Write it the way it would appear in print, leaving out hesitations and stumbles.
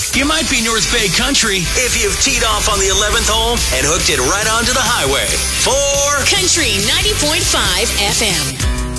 You might be North Bay country if you've teed off on the 11th hole and hooked it right onto the highway. For Country 90.5 FM.